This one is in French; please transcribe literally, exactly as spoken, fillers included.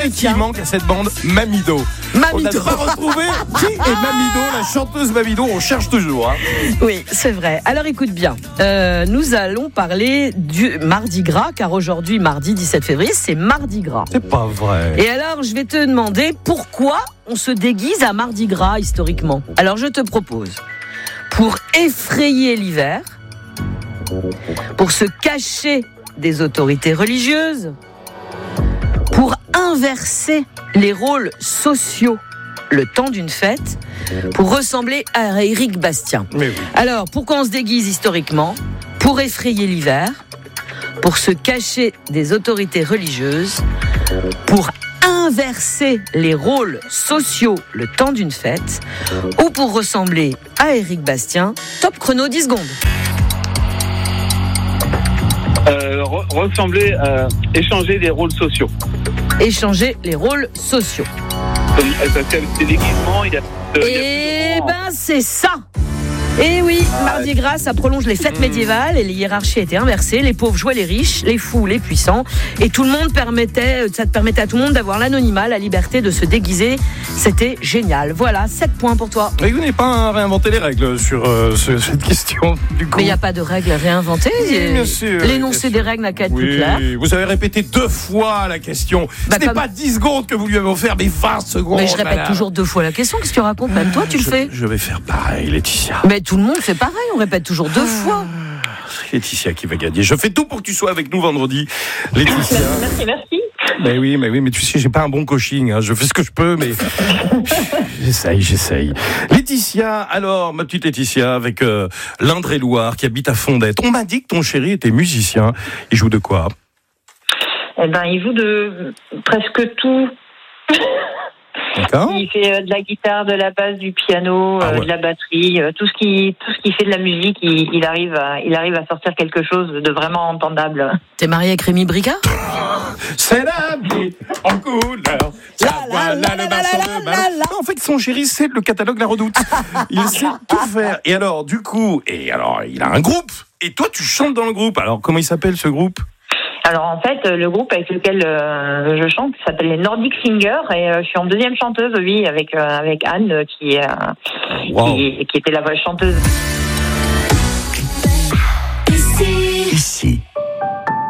savez qui manque à cette bande? Mamido. Mamido. On n'a pas retrouvé qui est Mamido, la chanteuse Mamido. On cherche toujours. Hein. Oui, c'est vrai. Alors écoute bien, euh, nous allons parler du Mardi Gras, car aujourd'hui, mardi dix-sept février, c'est Mardi Gras. C'est pas vrai. Et alors, je vais te demander pourquoi on se déguise à Mardi Gras historiquement. Alors je te propose, pour effrayer l'hiver, pour se cacher des autorités religieuses, pour inverser les rôles sociaux le temps d'une fête, pour ressembler à Éric Bastien. Mais oui. Alors, pourquoi on se déguise historiquement? Pour effrayer l'hiver, pour se cacher des autorités religieuses, pour inverser les rôles sociaux le temps d'une fête, ou pour ressembler à Éric Bastien. Top chrono, dix secondes. Euh, re- ressembler, euh, échanger des rôles sociaux. Échanger les rôles sociaux. Comme, euh, parce que c'est déguisement, il y a. Euh, il y a Eh toujours- ben, c'est ça. Et oui, Mardi Gras, ça prolonge les fêtes médiévales et les hiérarchies étaient inversées. Les pauvres jouaient les riches, les fous les puissants. Et tout le monde permettait, ça permettait à tout le monde d'avoir l'anonymat, la liberté de se déguiser. C'était génial. Voilà, sept points pour toi. Mais vous n'avez pas réinventé les règles sur euh, ce- cette question, du coup. Mais il n'y a pas de règles à réinventer. Oui, bien sûr, L'énoncé bien des sûr. règles n'a qu'à être plus Oui, clair. vous avez répété deux fois la question. Bah, Ce n'est comme- pas dix secondes que vous lui avez offert, mais vingt secondes. Mais je répète madame. toujours deux fois la question. Qu'est-ce que tu racontes? Même toi, tu le je, fais. Je vais faire pareil, Laetitia. Mais tout le monde fait pareil. On répète toujours deux fois. C'est Laetitia qui va gagner. Je fais tout pour que tu sois avec nous vendredi, Laetitia. Merci, merci. Mais oui, mais oui, mais tu sais, j'ai pas un bon coaching. Hein. Je fais ce que je peux, mais j'essaye, j'essaye. Laetitia, alors, ma petite Laetitia, avec euh, l'Indre-et-Loire qui habite à Fondette. On m'a dit que ton chéri était musicien. Il joue de quoi? Eh ben, il joue de presque tout. D'accord. Il fait euh, de la guitare, de la basse, du piano, Ah euh, ouais. de la batterie, euh, tout ce qui, tout ce qui fait de la musique, il, il arrive à, il arrive à sortir quelque chose de vraiment entendable. T'es marié avec Rémi Bricard? C'est la vie en couleur. La, Ça, voilà la, la, le la, basson la, de la, ballon. la. En fait, son chéri, c'est le catalogue La Redoute. Il sait tout faire. Et alors, du coup, et alors, il a un groupe. Et toi, tu chantes dans le groupe. Alors, comment il s'appelle ce groupe? Alors en fait, le groupe avec lequel euh, je chante s'appelle les Nordic Singers et euh, je suis en deuxième chanteuse, oui, avec euh, avec Anne euh, qui, euh, Wow. qui qui était la vraie chanteuse.